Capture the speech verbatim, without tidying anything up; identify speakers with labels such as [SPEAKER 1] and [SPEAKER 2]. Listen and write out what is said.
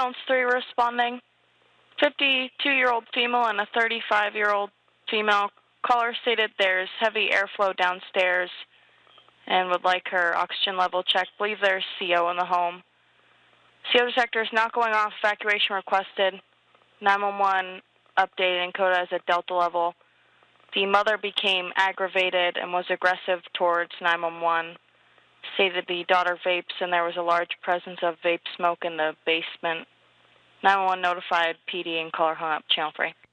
[SPEAKER 1] ambulance three responding. fifty-two-year-old female and a thirty-five-year-old female. Caller stated there's heavy airflow downstairs and would like her oxygen level checked. Believe there's C O in the home. C O detector is not going off. Evacuation requested. nine one one updated in CODA as a Delta level. The mother became aggravated and was aggressive towards nine one one. Stated the daughter vapes and there was a large presence of vape smoke in the basement. nine one one notified P D and caller hung up. Channel three.